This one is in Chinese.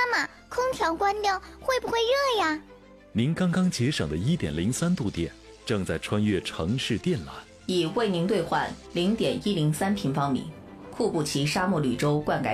妈，空调关掉会不会热呀？ 您刚刚节省的 1.03 度电正在穿越城市电缆， 已为您兑换 0.103 平方米库布齐沙漠绿洲灌溉